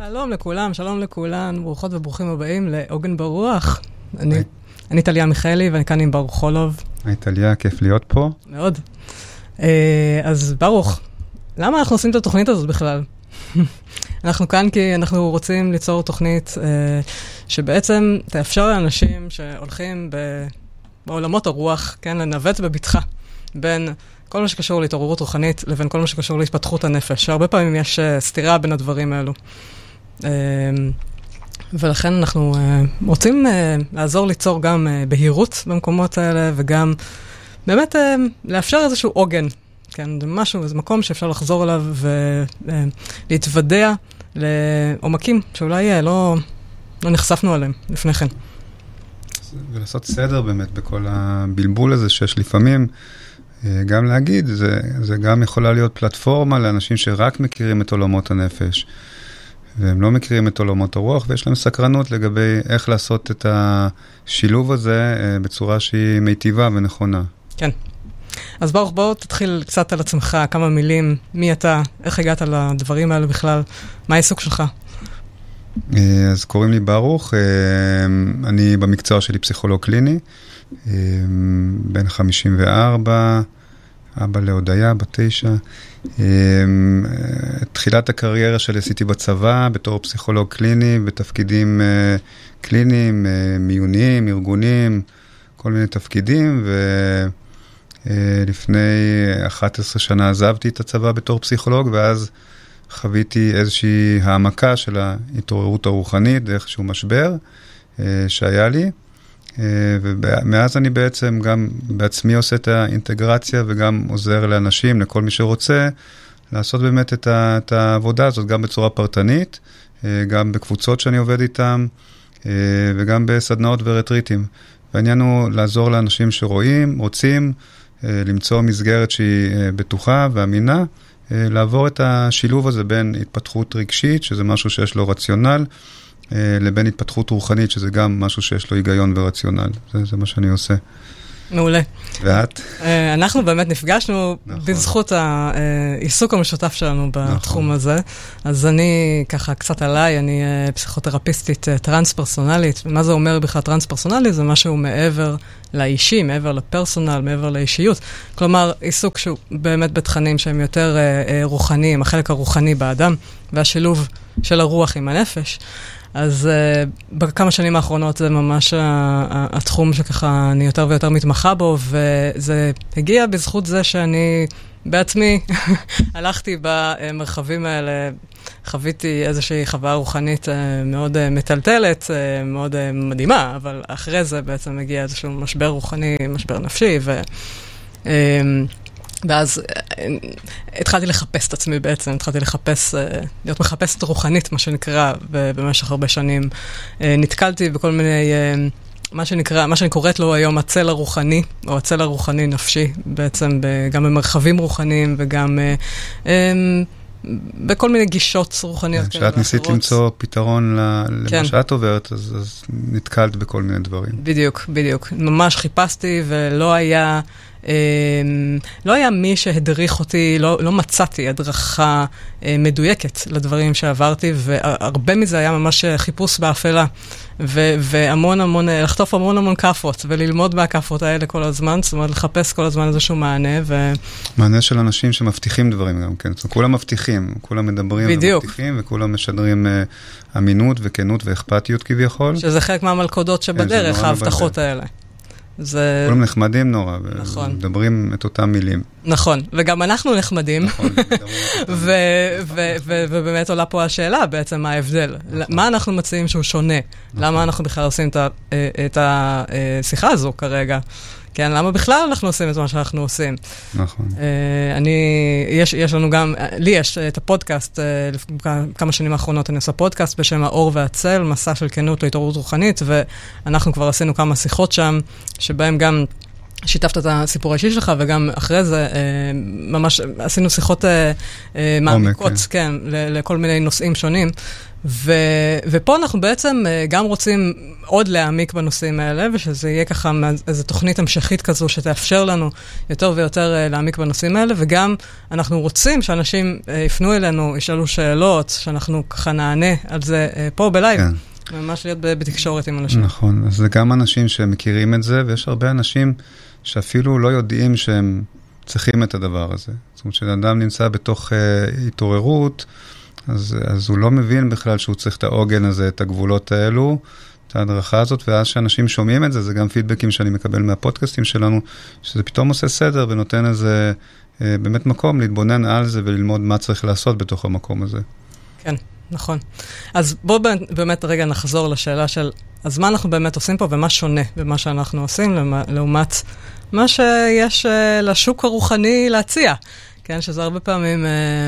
שלום לכולן, ברוכות וברוכים הבאים לעוגן ברוח. אני טליה מיכאלי ואני כאן עם ברוך חולוב. היי טליה, כיף להיות פה. מאוד. אז ברוך, למה אנחנו עושים את התוכנית הזאת בכלל? אנחנו כאן כי אנחנו רוצים ליצור תוכנית שבעצם תאפשר לאנשים שהולכים בעולמות הרוח, כן, לנווט בבטחה בין כל מה שקשור להתעוררות רוחנית לבין כל מה שקשור להתפתחות הנפש. הרבה פעמים יש סתירה בין הדברים האלו. ולכן אנחנו רוצים לעזור ליצור גם בהירות במקומות האלה, וגם באמת לאפשר איזשהו עוגן. כן, זה משהו, זה מקום שאפשר לחזור אליו ולהתוודע לעומקים שאולי לא נחשפנו עליהם לפני כן. ולעשות סדר באמת בכל הבלבול הזה שיש לפעמים, גם להגיד, זה גם יכולה להיות פלטפורמה לאנשים שרק מכירים את עולמות הנפש, והם לא מכירים את עולמות הרוח, ויש להם סקרנות לגבי איך לעשות את השילוב הזה בצורה שהיא מיטיבה ונכונה. כן. אז ברוך, בוא תתחיל קצת על עצמך, כמה מילים, מי אתה, איך הגעת לדברים האלו בכלל, מה העיסוק שלך? אז קוראים לי ברוך, אני במקצוע שלי פסיכולוג קליני, בן 54, אבא להודיה, בת 9. תחילת הקריירה שלי עשיתי בצבא, בתור פסיכולוג קליני, בתפקידים קליניים, מיוניים, ארגונים, כל מיני תפקידים, ולפני 11 שנה עזבתי את הצבא בתור פסיכולוג, ואז חוויתי איזושהי העמקה של ההתעוררות הרוחנית, איזשהו משבר שהיה לי, ומאז אני בעצם גם בעצמי עושה את האינטגרציה וגם עוזר לאנשים, לכל מי שרוצה, לעשות באמת את העבודה הזאת, גם בצורה פרטנית, גם בקבוצות שאני עובד איתם, וגם בסדנאות ורטריטים. והעניין הוא לעזור לאנשים שרואים, רוצים, למצוא מסגרת שהיא בטוחה ואמינה, לעבור את השילוב הזה בין התפתחות רגשית, שזה משהו שיש לו רציונל, לבין התפתחות רוחנית, שזה גם משהו שיש לו היגיון ורציונל. זה מה שאני עושה. מעולה. ואת? אנחנו באמת נפגשנו בזכות העיסוק המשותף שלנו בתחום הזה. אז אני ככה קצת עליי, אני פסיכותרפיסטית טרנס-פרסונלית. מה זה אומר בכלל טרנס-פרסונלי? זה משהו מעבר לאישי, מעבר לפרסונל, מעבר לאישיות. כלומר, עיסוק שהוא באמת בתכנים שהם יותר רוחניים, החלק הרוחני באדם, והשילוב של הרוח עם הנפש. אז בכמה שנים האחרונות זה ממש התחום שככה אני יותר ויותר מתמחה בו, וזה הגיע בזכות זה שאני בעצמי הלכתי במרחבים האלה, חוויתי איזושהי חוויה רוחנית מאוד מטלטלת, מאוד מדהימה, אבל אחרי זה בעצם הגיע איזשהו משבר רוחני, משבר נפשי, ואז התחלתי לחפש את עצמי בעצם, התחלתי להיות מחפשת רוחנית, מה שנקרא, ובמשך הרבה שנים נתקלתי בכל מיני, מה שאני קוראת לו היום הצל הרוחני, או הצל הרוחני נפשי, בעצם גם במרחבים רוחניים וגם בכל מיני גישות רוחניות. כשאת ניסית למצוא פתרון למה שאת עוברת, אז נתקלת בכל מיני דברים. בדיוק. ממש חיפשתי ולא היה... לא היה מי שהדריך אותי, לא מצאתי הדרכה מדויקת לדברים שעברתי, והרבה מזה היה ממש חיפוש באפלה, והמון, לחטוף המון כפות, וללמוד מהכפות האלה כל הזמן, זאת אומרת, לחפש כל הזמן איזשהו מענה, מענה של אנשים שמבטיחים דברים גם, כן? זאת אומרת, כולם מבטיחים, כולם מדברים ומבטיחים, וכולם משדרים אמינות וכנות ואכפתיות כביכול. שזה חלק מהמלכודות שבדרך, ההבטחות האלה. כולם נחמדים נורא, ומדברים את אותם מילים. נכון, וגם אנחנו נחמדים, ובאמת עולה פה השאלה בעצם מה ההבדל. מה אנחנו מציעים שהוא שונה? למה אנחנו בכלל עושים את השיחה הזו כרגע? כן, למה בכלל אנחנו עושים את מה שאנחנו עושים? נכון. יש לנו גם, לי יש את הפודקאסט, כמה שנים האחרונות אני עושה פודקאסט בשם האור והצל, מסע של כנות להתעוררות רוחנית, ואנחנו כבר עשינו כמה שיחות שם, שבהם גם שיתפת את הסיפור האישי שלך, וגם אחרי זה ממש עשינו שיחות מעמיקות, כן, לכל מיני נושאים שונים, ופה אנחנו בעצם גם רוצים עוד להעמיק בנושאים האלה, ושזה יהיה ככה איזו תוכנית המשכית כזו שתאפשר לנו יותר ויותר להעמיק בנושאים האלה, וגם אנחנו רוצים שאנשים יפנו אלינו, ישאלו שאלות, שאנחנו ככה נענה על זה פה בלייב. כן. ממש להיות בתקשורת עם אנשים. נכון, אז זה גם אנשים שמכירים את זה, ויש הרבה אנשים שאפילו לא יודעים שהם צריכים את הדבר הזה. זאת אומרת, כשאדם נמצא בתוך התעוררות, אז הוא לא מבין בכלל שהוא צריך את העוגן הזה, את הגבולות האלו, את ההדרכה הזאת, ואז שאנשים שומעים את זה, זה גם פידבקים שאני מקבל מהפודקאסטים שלנו, שזה פתאום עושה סדר ונותן איזה באמת מקום להתבונן על זה וללמוד מה צריך לעשות בתוך המקום הזה. כן, נכון. אז בואו באמת רגע נחזור לשאלה של, אז מה אנחנו באמת עושים פה ומה שונה במה שאנחנו עושים, לעומת מה שיש לשוק הרוחני להציע, כן, שזה הרבה פעמים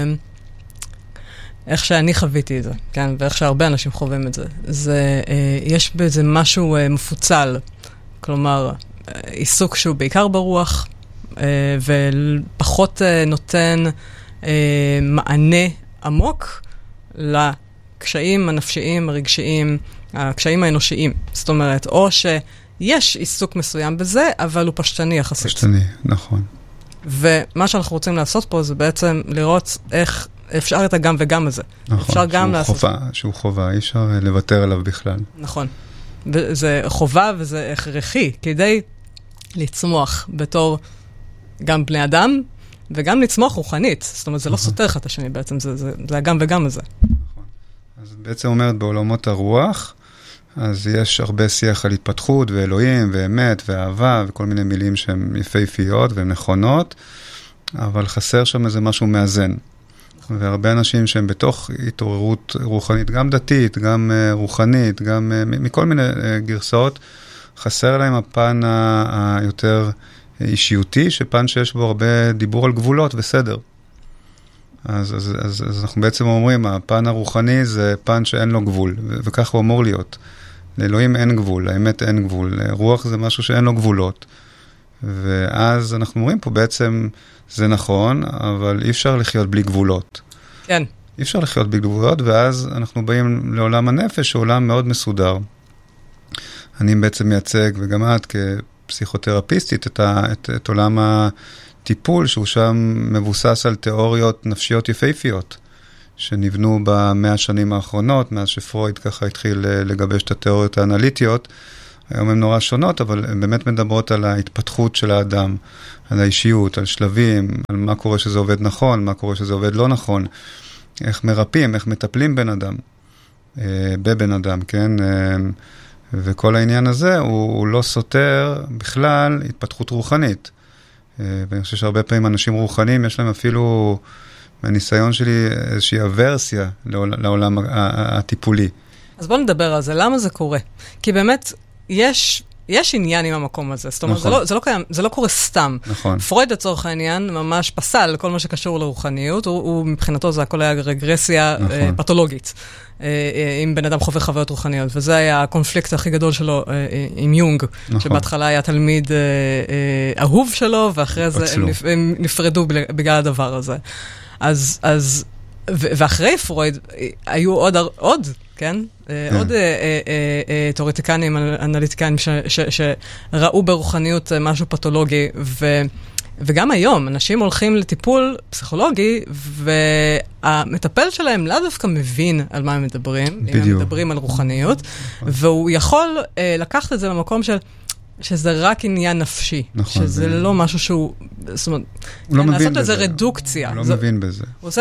איך שאני חוויתי את זה, כן, ואיך שהרבה אנשים חווים את זה. יש בזה משהו מפוצל, כלומר, עיסוק שהוא בעיקר ברוח, ופחות נותן מענה עמוק לקשיים הנפשיים, הרגשיים, הקשיים האנושיים. זאת אומרת, או שיש עיסוק מסוים בזה, אבל הוא פשטני יחסית. פשטני, נכון. ומה שאנחנו רוצים לעשות פה זה בעצם לראות איך אפשר את הגם וגם הזה. נכון, אפשר גם לעשות. שהוא חובה, אי אפשר לוותר עליו בכלל. נכון. זה חובה וזה הכרחי, כדי לצמוח בתור גם בני אדם, וגם לצמוח רוחנית. זאת אומרת, זה לא סותר אחד השני בעצם, זה הגם וגם הזה. נכון. אז בעצם אומרת, בעולמות הרוח, אז יש הרבה שיח על התפתחות, ואלוהים, ואמת, ואהבה, וכל מיני מילים שהן יפהפיות והן נכונות, אבל חסר שם איזה משהו מאזן. והרבה אנשים שהם בתוך התעוררות רוחנית, גם דתית, גם רוחנית, גם מכל מיני גרסאות, חסר להם הפן היותר אישיותי, שפן שיש בו הרבה דיבור על גבולות וסדר. אז אנחנו בעצם אומרים, הפן הרוחני זה פן שאין לו גבול, וכך הוא אמור להיות. לאלוהים אין גבול, לאמת אין גבול, רוח זה משהו שאין לו גבולות. ואז אנחנו אומרים פה בעצם, זה נכון, אבל אי אפשר לחיות בלי גבולות. כן. אי אפשר לחיות בלי גבולות, ואז אנחנו באים לעולם הנפש, שהוא עולם מאוד מסודר. אני בעצם מייצג, וגם את כפסיכותרפיסטית, את עולם הטיפול, שהוא שם מבוסס על תיאוריות נפשיות יפהפיות, שנבנו ב100 שנים האחרונות, מאז שפרויד ככה התחיל לגבש את התיאוריות האנליטיות. היום הן נורא שונות, אבל הן באמת מדברות על ההתפתחות של האדם, על האישיות, על שלבים, על מה קורה שזה עובד נכון, מה קורה שזה עובד לא נכון, איך מרפאים, איך מטפלים בן אדם, בבן אדם, כן? וכל העניין הזה הוא לא סותר בכלל התפתחות רוחנית. ואני חושב שהרבה פעמים אנשים רוחניים, יש להם אפילו, מהניסיון שלי, איזושהי אברסיה לעולם הטיפולי. אז בואו נדבר על זה. למה זה קורה? כי באמת יש עניין עם המקום הזה. זאת אומרת, נכון. זה לא קורה סתם. נכון. פרויד לצורך העניין ממש פסל כל מה שקשור לרוחניות. הוא מבחינתו זה הכל היה רגרסיה נכון. פתולוגית. עם בן אדם חווה חוויות רוחניות. וזה היה הקונפליקט הכי גדול שלו עם יונג, נכון. שבהתחלה היה תלמיד אהוב שלו, ואחרי זה הם נפרדו בגלל הדבר הזה. ואחרי פרויד היו עוד, כן? עוד תיאורטיקנים, אנליטיקנים שראו ברוחניות משהו פתולוגי, וגם היום אנשים הולכים לטיפול פסיכולוגי, והמטפל שלהם לא דווקא מבין על מה הם מדברים, אם הם מדברים על רוחניות, והוא יכול לקחת את זה למקום שזה רק עניין נפשי, שזה לא משהו שהוא, זאת אומרת, לעשות לזה רדוקציה. הוא לא מבין בזה.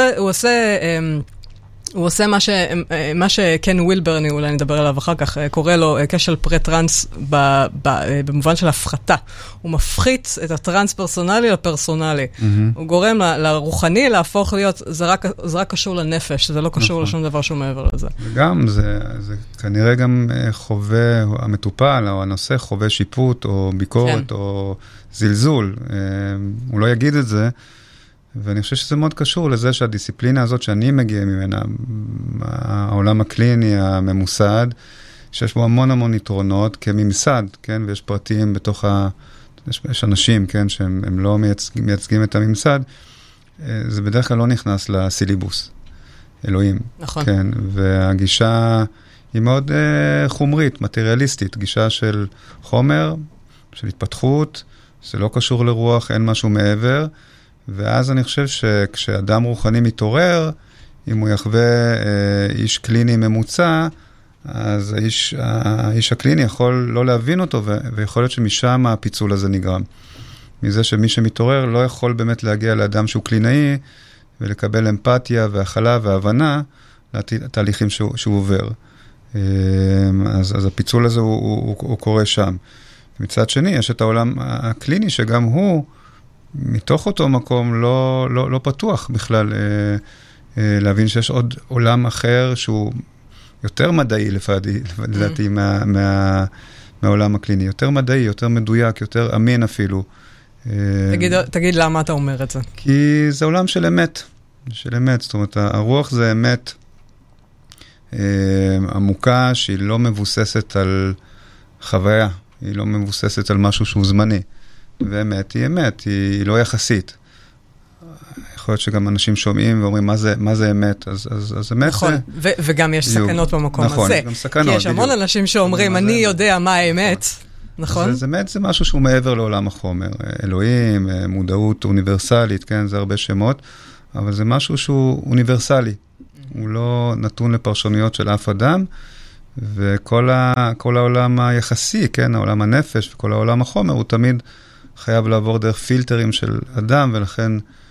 הוא עושה מה שקן ווילברני, אולי נדבר עליו אחר כך, קורא לו כשל פרה-טרנס במובן של הפחתה. הוא מפחית את הטרנס-פרסונלי לפרסונלי. הוא גורם לרוחני להפוך להיות, זה רק קשור לנפש, זה לא קשור לשום דבר שהוא מעבר לזה. וגם, זה כנראה גם חווה, המטופל או הנושא חווה שיפוט או ביקורת או זלזול. הוא לא יגיד את זה, ואני חושב שזה מאוד קשור לזה שהדיסציפלינה הזאת שאני מגיע ממנה, העולם הקליני הממוסד, שיש בו המון יתרונות כממסד, כן? ויש פרטים בתוך יש אנשים, כן? שהם לא מייצגים את הממסד, זה בדרך כלל לא נכנס לסיליבוס. אלוהים. נכון. כן, והגישה היא מאוד חומרית, מטריאליסטית, גישה של חומר, של התפתחות, זה לא קשור לרוח, אין משהו מעבר, ואז אני חושב שכשאדם רוחני מתעורר, אם הוא יחווה איש קליני ממוצע, אז האיש הקליני יכול לא להבין אותו, ויכול להיות שמשם הפיצול הזה נגרם. מזה שמי שמתעורר לא יכול באמת להגיע לאדם שהוא קלינאי, ולקבל אמפתיה והכלה והבנה לתהליכים שהוא עובר. אז הפיצול הזה הוא קורה שם. מצד שני, יש את העולם הקליני, שגם הוא, מתוך אותו מקום, לא פתוח בכלל להבין שיש עוד עולם אחר שהוא יותר מדעי, לדעתי, מהעולם הקליני. יותר מדעי, יותר מדויק, יותר אמין אפילו. תגיד למה אתה אומר את זה. כי זה עולם של אמת. של אמת. זאת אומרת, הרוח זה אמת עמוקה שהיא לא מבוססת על חוויה. היא לא מבוססת על משהו שהוא זמני. ואמת היא אמת, היא לא יחסית. יכול להיות שגם אנשים שומעים ואומרים, מה זה אמת? אז אמת נכון, זה... וגם יש סכנות במקום נכון, הזה. גם סכנות. כי יש המון אנשים שאומרים, אני יודע מה האמת. נכון? אז אמת זה משהו שהוא מעבר לעולם החומר. אלוהים, מודעות אוניברסלית, כן? זה הרבה שמות. אבל זה משהו שהוא אוניברסלי. הוא לא נתון לפרשנויות של אף אדם. וכל העולם היחסי, כן, העולם הנפש וכל העולם החומר, הוא תמיד חייב לעבור דרך פילטרים של אדם, ולכן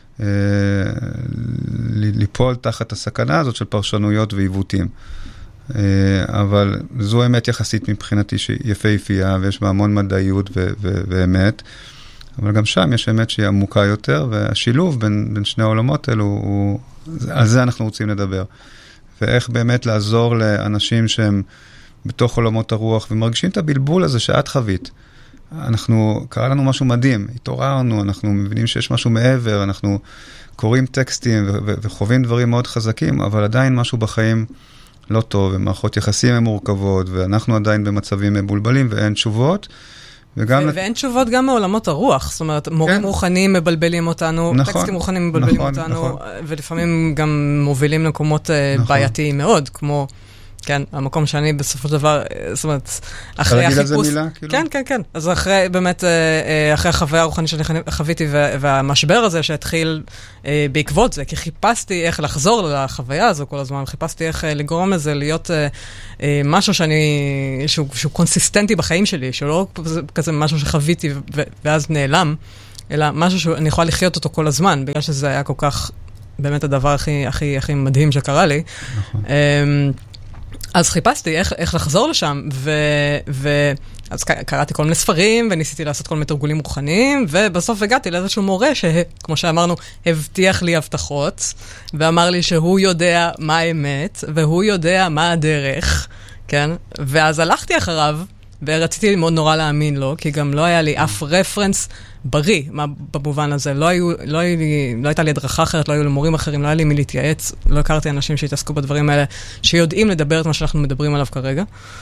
ליפול תחת הסכנה הזאת של פרשנויות ועיוותים. אבל זו אמת יחסית מבחינתי שיפהפייה, ויש בה המון מדעיות ואמת, אבל גם שם יש אמת שהיא עמוקה יותר, והשילוב בין שני העולמות האלו, על זה אנחנו רוצים לדבר. ואיך באמת לעזור לאנשים שהם בתוך עולמות הרוח, ומרגישים את הבלבול הזה שאת חווית. קרה לנו משהו מדהים, התעוררנו, אנחנו מבינים שיש משהו מעבר, אנחנו קוראים טקסטים וחווים דברים מאוד חזקים, אבל עדיין משהו בחיים לא טוב, ומערכות יחסים הן מורכבות, ואנחנו עדיין במצבים מבולבלים, ואין תשובות. ואין תשובות גם מעולמות הרוח, זאת אומרת, מורים רוחניים מבלבלים אותנו, טקסטים רוחניים מבלבלים אותנו, ולפעמים גם מובילים למקומות בעייתיים מאוד, כמו, כן, המקום שאני בסופו של דבר, זאת אומרת, אחרי החיפוש... כן, כן, כן. אז אחרי, באמת, אחרי החוויה הרוחנית שאני חוויתי, והמשבר הזה שהתחיל בעקבות זה, כי חיפשתי איך לחזור לחוויה הזו כל הזמן, חיפשתי איך לגרום לזה להיות משהו שהוא קונסיסטנטי בחיים שלי, שלא כזה משהו שחוויתי ואז נעלם, אלא משהו שאני יכולה לחיות אותו כל הזמן, בגלל שזה היה כל כך, באמת הדבר הכי מדהים שקרה לי. נכון. אז חיפשתי איך לחזור לשם, אז קראתי כל מיני ספרים, וניסיתי לעשות כל מיני תרגולים רוחניים, ובסוף הגעתי לאיזשהו מורה, שכמו שאמרנו, הבטיח לי הבטחות, ואמר לי שהוא יודע מה האמת, והוא יודע מה הדרך, כן? ואז הלכתי אחריו, ורציתי מאוד נורא להאמין לו, כי גם לא היה לי אף רפרנס בריא במובן הזה. לא הייתה לי הדרכה אחרת, לא היו לי מורים אחרים, לא היה לי מי להתייעץ, לא הכרתי אנשים שהתעסקו בדברים האלה, שיודעים לדבר את מה שאנחנו מדברים עליו כרגע.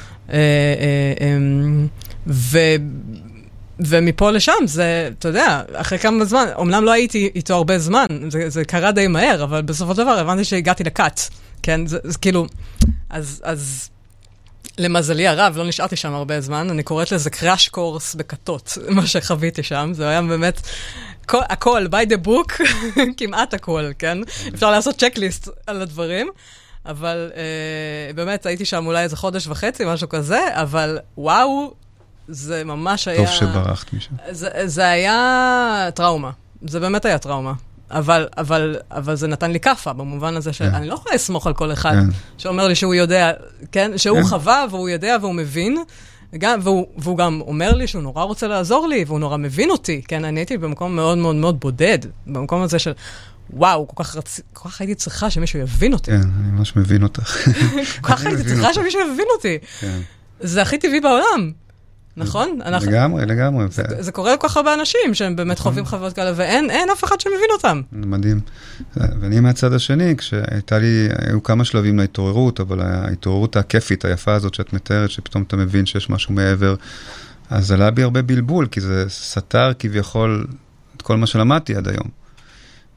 ומפה לשם, זה, אתה יודע, אחרי כמה זמן, אומנם לא הייתי איתו הרבה זמן, זה קרה די מהר, אבל בסופו של דבר הבנתי שהגעתי לקאט, כן? זה כאילו, אז למזלי הרב, לא נשארתי שם הרבה זמן, אני קוראת לזה קראש קורס בקטות, מה שחוויתי שם, זה היה באמת, הכל, by the book, כמעט הכל, כן? אפשר לעשות צ'קליסט על הדברים, אבל באמת הייתי שם אולי איזה חודש וחצי, משהו כזה, אבל וואו, זה ממש היה... טוב שברחת משם. זה היה טראומה, זה באמת היה טראומה. אבל זה נתן לי קפה, במובן הזה שאני לא יכולה לסמוך על כל אחד שאומר לי שהוא יודע, כן? שהוא חווה והוא יודע והוא מבין, והוא גם אומר לי שהוא נורא רוצה לעזור לי, והוא נורא מבין אותי, כן? אני הייתי במקום מאוד מאוד מאוד בודד, במקום הזה של, וואו, כל כך הייתי צריכה שמישהו יבין אותי. כן, אני ממש מבין אותך. כל כך הייתי צריכה שמישהו יבין אותי. זה הכי טבעי בעולם. נכון? לגמרי. זה קורה לכל כך הרבה אנשים שהם באמת חווים חוויות כאלה, ואין אף אחד שמבין אותם. מדהים. ואני מהצד השני, היו כמה שלבים להתעוררות, אבל ההתעוררות הכיפית, היפה הזאת שאת מתארת, שפתאום אתה מבין שיש משהו מעבר, אז עלה בי הרבה בלבול, כי זה סתר כביכול את כל מה שלמדתי עד היום.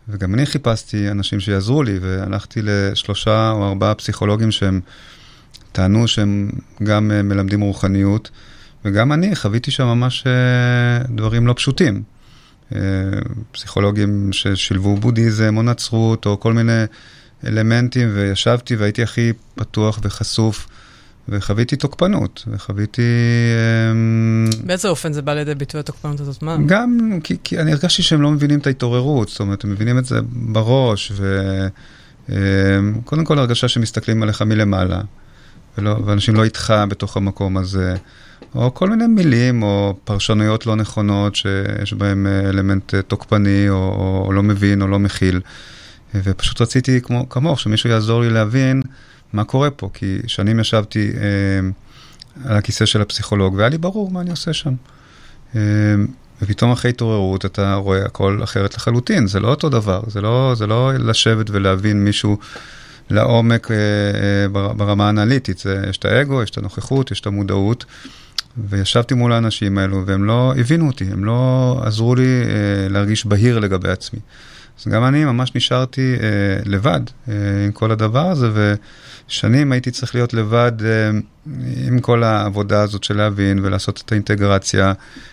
וגם אני חיפשתי אנשים שיעזרו לי, והלכתי ל3 או 4 פסיכולוגים שהם טענו שהם גם מלמדים רוחניות, וגם אני חוויתי שם ממש דברים לא פשוטים. פסיכולוגים ששילבו בודהיזם או נצרות, או כל מיני אלמנטים, וישבתי והייתי הכי פתוח וחשוף, וחוויתי תוקפנות, וחוויתי... באיזה אופן זה בא לידי ביטוי התוקפנות הזאת? מה? גם, כי אני הרגשתי שהם לא מבינים את ההתעוררות, זאת אומרת, הם מבינים את זה בראש, וקודם כל הרגשה שמסתכלים עליך מלמעלה, ואנשים לא איתך בתוך המקום הזה, או כל מיני מילים, או פרשנויות לא נכונות, שיש בהם אלמנט תוקפני, או לא מבין, או לא מכיל. ופשוט רציתי כמוך, שמישהו יעזור לי להבין מה קורה פה, כי שנים ישבתי על הכיסא של הפסיכולוג, והיה לי ברור מה אני עושה שם. ופתאום אחרי התעוררות אתה רואה הכל אחרת לחלוטין, זה לא אותו דבר, זה לא לשבת ולהבין מישהו לעומק ברמה האנליטית, יש את האגו, יש את הנוכחות, יש את המודעות, וישבתי מול האנשים האלו, והם לא הבינו אותי, הם לא עזרו לי להרגיש בהיר לגבי עצמי. אז גם אני ממש נשארתי לבד עם כל הדבר הזה, ושנים הייתי צריך להיות לבד עם כל העבודה הזאת של להבין ולעשות את האינטגרציה.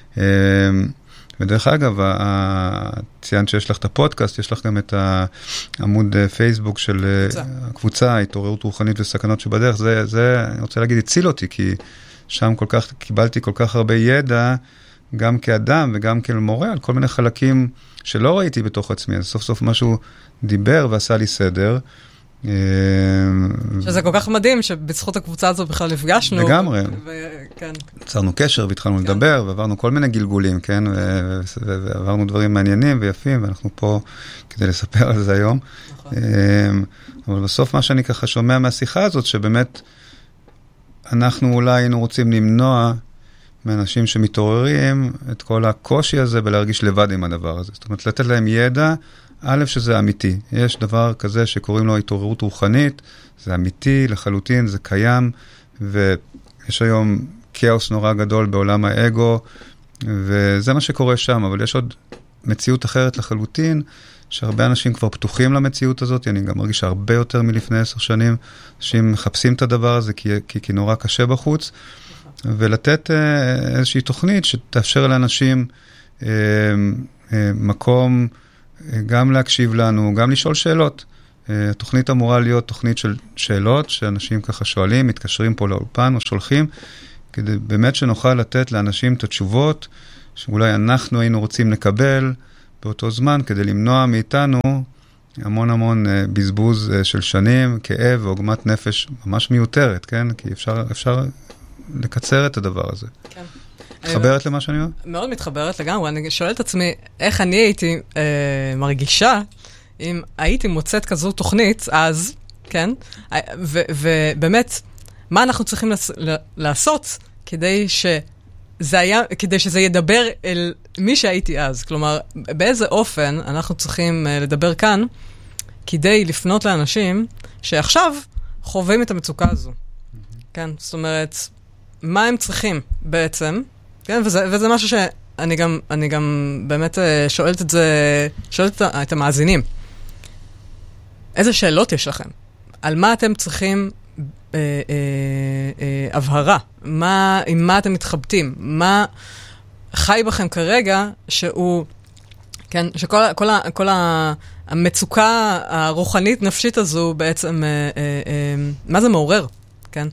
ודרך אגב, ציינת שיש לך את הפודקאסט, יש לך גם את העמוד פייסבוק של הקבוצה, התעוררות רוחנית וסכנות שבדרך, זה אני רוצה להגיד, הציל אותי, כי שם קיבלתי כל כך הרבה ידע, גם כאדם וגם כמורה, על כל מיני חלקים שלא ראיתי בתוך עצמי. אז סוף סוף משהו דיבר ועשה לי סדר. שזה כל כך מדהים שבזכות הקבוצה הזו בכלל נפגשנו. לגמרי. יצרנו קשר והתחלנו לדבר, ועברנו כל מיני גלגולים, כן? ועברנו דברים מעניינים ויפים, ואנחנו פה כדי לספר על זה היום. אבל בסוף מה שאני ככה שומע מהשיחה הזאת, שבאמת אנחנו אולי היינו רוצים למנוע מאנשים שמתעוררים את כל הקושי הזה ולהרגיש לבד עם הדבר הזה. זאת אומרת, לתת להם ידע, א' שזה אמיתי. יש דבר כזה שקוראים לו התעוררות רוחנית, זה אמיתי לחלוטין, זה קיים, ויש היום כאוס נורא גדול בעולם האגו, וזה מה שקורה שם, אבל יש עוד מציאות אחרת לחלוטין, שהרבה אנשים כבר פתוחים למציאות הזאת, אני גם מרגיש הרבה יותר מלפני 10 שנים, אנשים מחפשים את הדבר הזה, כי נורא קשה בחוץ, ולתת איזושהי תוכנית שתאפשר לאנשים מקום גם להקשיב לנו, גם לשאול שאלות. התוכנית אמורה להיות תוכנית של שאלות, שאנשים ככה שואלים, מתקשרים פה לאולפן או שולחים, כדי באמת שנוכל לתת לאנשים את התשובות, שאולי אנחנו היינו רוצים לקבל באותו זמן, כדי למנוע מאיתנו המון בזבוז של שנים, כאב ועוגמת נפש ממש מיותרת, כן? כי אפשר לקצר את הדבר הזה. כן. מתחברת למה שאני אומר? מאוד מתחברת לגמרי. אני שואלת עצמי, איך אני הייתי מרגישה אם הייתי מוצאת כזו תוכנית, אז, כן? ובאמת, מה אנחנו צריכים לעשות כדי שזה ידבר אל מי שהייתי אז? כלומר, באיזה אופן אנחנו צריכים לדבר כאן כדי לפנות לאנשים שעכשיו חווים את המצוקה הזו. כן? זאת אומרת, מה הם צריכים בעצם? כן, וזה משהו שאני גם באמת שואלת את המאזינים. איזה שאלות יש לכם? על מה אתם צריכים הבהרה? עם מה אתם מתחבטים? מה חי בכם כרגע שהוא, כן, שכל המצוקה הרוחנית נפשית הזו בעצם, מה זה מעורר? כן?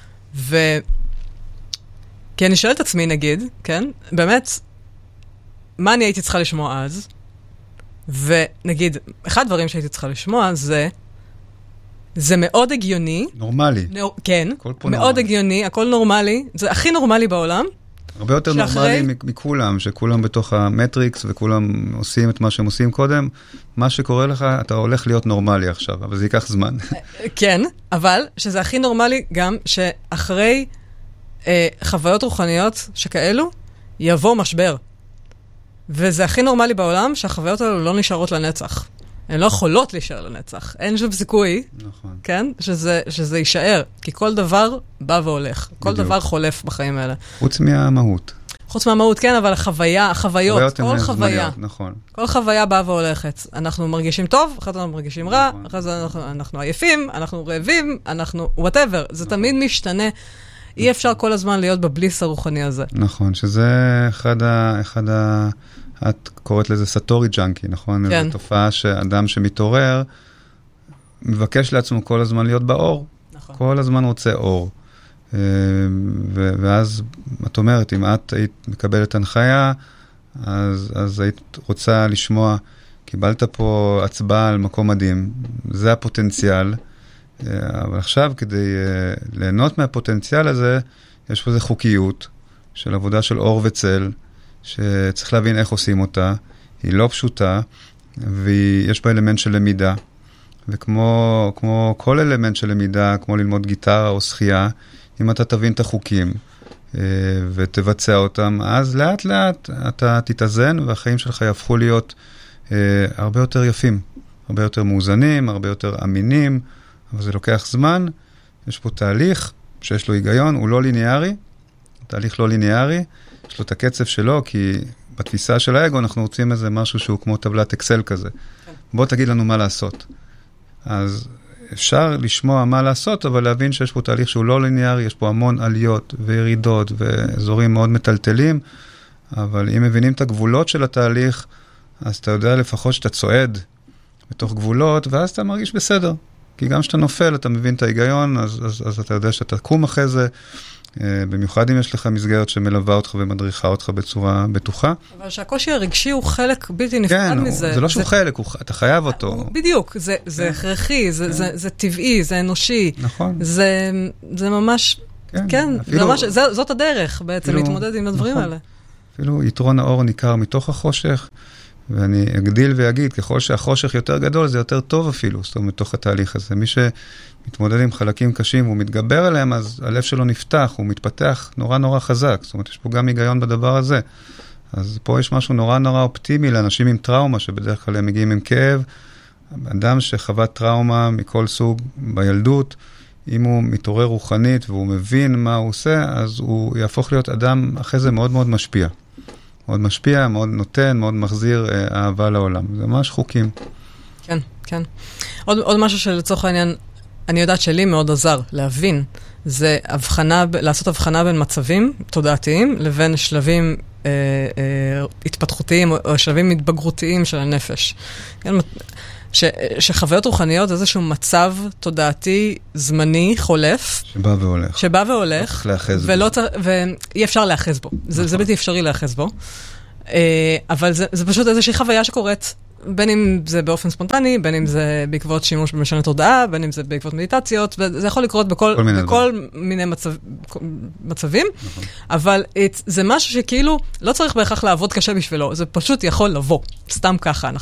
כי אני שואלת את עצמי, נגיד, כן? באמת, מה אני הייתי צריכה לשמוע אז? ונגיד, אחד הדברים שהייתי צריכה לשמוע זה מאוד הגיוני. נורמלי. כן, מאוד הגיוני, הכל נורמלי. זה הכי נורמלי בעולם. הרבה יותר נורמלי מכולם, שכולם בתוך המטריקס וכולם עושים את מה שהם עושים קודם. מה שקורה לך, אתה הולך להיות נורמלי עכשיו, אבל זה ייקח זמן. כן, אבל שזה הכי נורמלי גם שאחרי חוויות רוחניות שכאלו, יבוא משבר. וזה הכי נורמלי בעולם שהחוויות האלו לא נשארות לנצח. הן לא יכולות להישאר לנצח. אין שום סיכוי, נכון. כן? שזה יישאר. כי כל דבר בא והולך. כל דבר חולף בחיים האלה. חוץ מהמהות. חוץ מהמהות, כן, אבל החוויות, כל חוויה. נכון. כל חוויה באה והולכת. אנחנו מרגישים טוב, אחרי זה אנחנו מרגישים רע, אחרי זה אנחנו עייפים, אנחנו רעבים, אנחנו whatever. זה תמיד משתנה. אי אפשר כל הזמן להיות בבליס הרוחני הזה. נכון, שזה את קוראת לזה סטורי ג'אנקי, נכון? כן. זו תופעה שאדם שמתעורר, מבקש לעצמו כל הזמן להיות באור. נכון. כל הזמן רוצה אור. ואז את אומרת, אם את היית מקבלת הנחיה, אז היית רוצה לשמוע, קיבלת פה הצבעה על מקום מדהים, זה הפוטנציאל, אבל עכשיו כדי ליהנות מהפוטנציאל הזה, יש פה איזו חוקיות של עבודה של אור וצל, שצריך להבין איך עושים אותה, היא לא פשוטה, ויש בה אלמנט של למידה, וכמו כל אלמנט של למידה, כמו ללמוד גיטרה או שחייה, אם אתה תבין את החוקים ותבצע אותם, אז לאט לאט אתה תתאזן, והחיים שלך יהפכו להיות הרבה יותר יפים, הרבה יותר מאוזנים, הרבה יותר אמינים, אבל זה לוקח זמן. יש פה תהליך שיש לו היגיון, הוא לא ליניארי, תהליך לא ליניארי, יש לו את הקצב שלו, כי בתפיסה של האגו אנחנו רוצים איזה משהו שהוא כמו טבלת אקסל כזה. בוא תגיד לנו מה לעשות. אז אפשר לשמוע מה לעשות, אבל להבין שיש פה תהליך שהוא לא ליניארי, יש פה המון עליות וירידות ואזורים מאוד מטלטלים, אבל אם מבינים את הגבולות של התהליך, אז אתה יודע לפחות שאתה צועד בתוך גבולות, ואז אתה מרגיש בסדר. כי גם כשאתה נופל, אתה מבין את ההיגיון, אז אתה יודע שאתה תקום אחרי זה, במיוחד אם יש לך מסגרת שמלווה אותך ומדריכה אותך בצורה בטוחה. אבל שהקושי הרגשי הוא חלק בלתי נפרד מזה. כן, זה לא שהוא חלק, אתה חייב אותו. בדיוק, זה הכרחי, זה טבעי, זה אנושי. נכון. זה ממש, כן, זאת הדרך בעצם להתמודד עם הדברים האלה. אפילו יתרון האור ניכר מתוך החושך, ואני אגדיל ואגיד, ככל שהחושך יותר גדול, זה יותר טוב אפילו, זאת אומרת, מתוך התהליך הזה. מי שמתמודד עם חלקים קשים, והוא מתגבר עליהם, אז הלב שלו נפתח, הוא מתפתח נורא נורא חזק. זאת אומרת, יש פה גם היגיון בדבר הזה. אז פה יש משהו נורא נורא אופטימי לאנשים עם טראומה, שבדרך כלל הם מגיעים עם כאב. אדם שחווה טראומה מכל סוג בילדות, אם הוא מתעורר רוחנית, והוא מבין מה הוא עושה, אז הוא יהפוך להיות אדם אחרי זה מאוד מאוד משפיע. מאוד משפיע, מאוד נותן, מאוד מחזיר אהבה לעולם. זה ממש חוקים. כן, כן. עוד משהו שלצורך העניין, אני יודעת שלי מאוד עזר להבין, זה לעשות הבחנה בין מצבים תודעתיים, לבין שלבים התפתחותיים, או שלבים התבגרותיים של הנפש. שחוויות רוחניות זה איזשהו מצב תודעתי זמני, חולף. שבא והולך. ואי אפשר לאחז בו. זה בלתי אפשרי לאחז בו. אבל זה פשוט איזושהי חוויה שקורית, בין אם זה באופן ספונטני, בין אם זה בעקבות שימוש במשנה תודעה, בין אם זה בעקבות מדיטציות, וזה יכול לקרות בכל מיני מצבים, אבל זה משהו שכאילו לא צריך בהכרח לעבוד קשה בשבילו, זה פשוט יכול לבוא, סתם ככה.